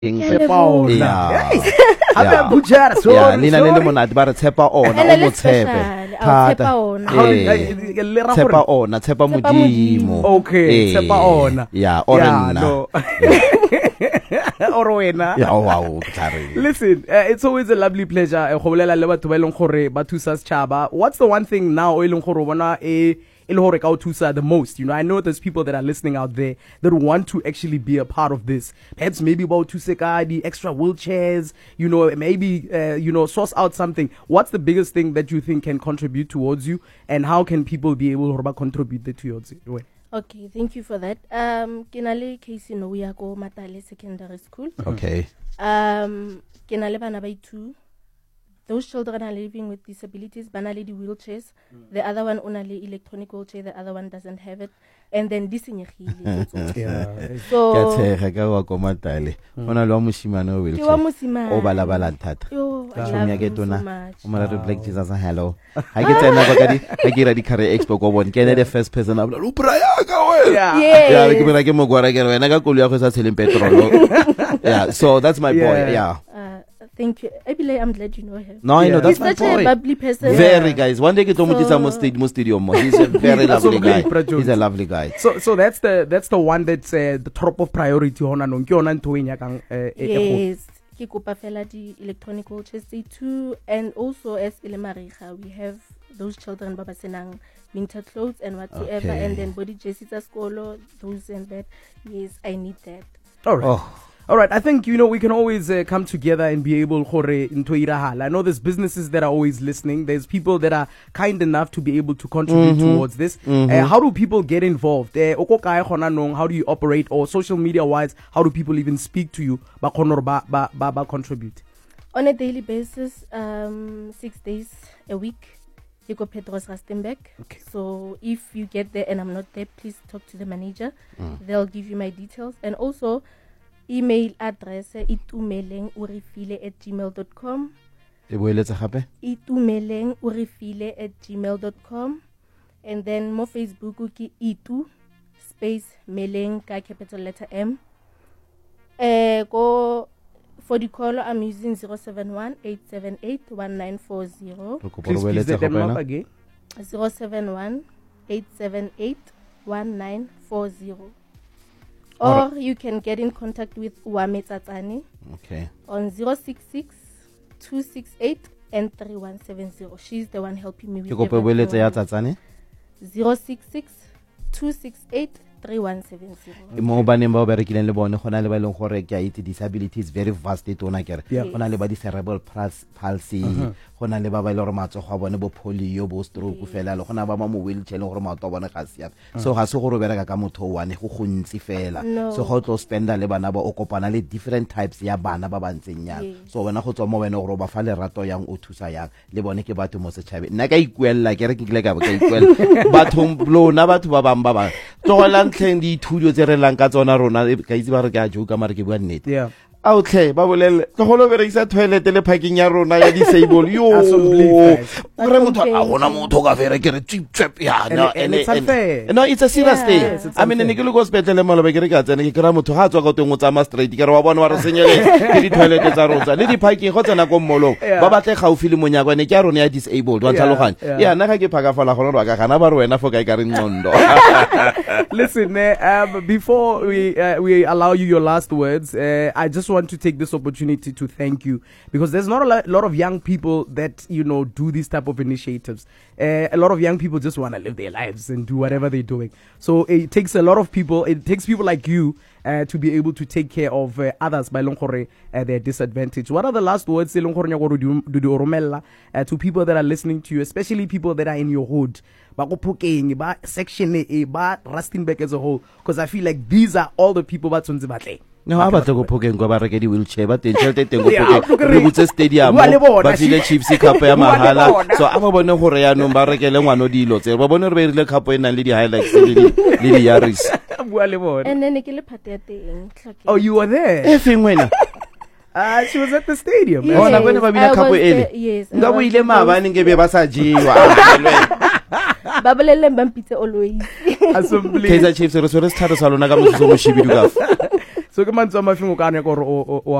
Tshepa Yeah. Hape butcher so Yeah, lina le monate ba re tshepa ona o mo tshepe. Tshepa ona, tshepa modimo. Okay, tshepa ona. Yeah, or nna. Or wena. Yeah, oh wow, tsare. Listen, it's always a lovely pleasure go bolela le batho ba ileng gore ba thusa setšhaba. What's the one thing now o ileng gore bona the most? You know, I know there's people that are listening out there that want to actually be a part of this. Perhaps maybe about the extra wheelchairs, you know, maybe, source out something. What's the biggest thing that you think can contribute towards you, and how can people be able to contribute towards it? Okay, thank you for that. Kenale Casey Noyako Matale Secondary School. Okay. Kenale bana by 2. Those children are living with disabilities, banally the wheelchairs. The other one only electronic wheelchair, the other one doesn't have it. And then this in So ga go matale. Ona lo musimane wheelchair. O bala thata. I love so much. O mara reflect Jesus hello. Ha ke tsena ba ka di ra di career expo go bona. Ke ne the first person a bla o praya ka we. Yeah, ke bana ke mo gwara ke wena ka kolo ya go sa tseleng petrol. Yeah, so that's my boy. Yeah. Thank you. I'm glad you know him. No, I know, that's my boy. He's such a bubbly person. Very, guys. One day get to mo studio mo. He's a very lovely guy. He's a lovely guy. So that's the one that's the top of priority hona no. Ke ona ntho enya kang Yes. Ke kopa fela di electronic wheelchairs too, and also as Ilemariga we have those children baba senang winter clothes and whatever, and then body jerseys at school, those and that. Yes, I need that. All right. All right, I think, we can always come together and be able to I know there's businesses that are always listening. There's people that are kind enough to be able to contribute towards this. How do people get involved? How do you operate? Or social media-wise, how do people even speak to you? Contribute? On a daily basis, 6 days a week. You go Petros Rustenbeck. Okay. So if you get there and I'm not there, please talk to the manager. They'll give you my details. And also, email address itumelengurifile@gmail.com. itumelengurifile@gmail.com. And then more Facebook ki itu space meleng ka capital letter M. Go for the call I'm using 071-878-1940. Please the number again. 071-878-1940. Or you can get in contact with Wame Tsatsane on 066-268-3170. She's the one helping me with everything. 066-268-3170. Mo ba neng ba berekileng le bone gona le ba leng gore ke a itse disability is very vast tona kere gona le ba di cerebral palsy gona le ba ba ile gore matsogo a bone bo polio bo stroke fela le gona ba mo wheelchair le gore maoto a bone ga sia so ga se gore bereka ka motho wane go gontsi fela so go tlo spenda le bana ba o kopana le different types ya bana ba bantseng yang so wena go tswa mo wena gore ba fa le rato yang o thusa yang le bone ke batho mo setšhabe nna ka ikuela ke re ke ile ka ikuela batho lona batho ba bang ba ba tlogelang tleng di thudio tse re lang ka tsona rona ka itse ba re ke a joke mara ke bua nnete outlay ba bolele go go berekisa toilet le parking ya rona ya disable yo re motho a gona motho ka fere ke re chip ya no it's a serious thing I mean ne ke le go hospital mo le ke re ka tsena ke kra motho ga tswa ka teng o tsama straight ke re wa bona wa re senyele ke di toilet tsa rotsa le di parking go tsena go mmolong ba batle gaufi le monyako ne ke ya rona ya disabled wa tlhaloganya ya nna ga ke phaka fala go lwa ka gana ba re wena fo ka e ka re ncondo. Listen, before we allow you your last words, I just want to take this opportunity to thank you, because there's not a lot of young people that do these type of initiatives. A lot of young people just want to live their lives and do whatever they're doing. So it takes a lot of people. It takes people like you to be able to take care of others by their disadvantage. What are the last words to people that are listening to you, especially people that are in your hood? Section A, Rustenbeck as a whole, because I feel like these are all the people that no ha batla go phokeng go ba re ke di wheelchair ba teng tšhelete teng go phokeng re butse stadium ba file Chiefs cup ya mahala so a ba bone gore ya no ba rekele ngwano dilo tse ba bone re be rile cup e nang le di highlights le di Yaris and then ke le phate ya teng. Oh, you were there? Efeng wena? She was at the stadium. Yes, bona bone ba bina cup ele nga bo ile mabane ke be ba sa jiwa ba bolelle ba mpitse always Assembly Kaizer Chiefs re swere stharo sa lona ka motho mo shibidu ka so ke mantswe a mafeng o ka anya gore o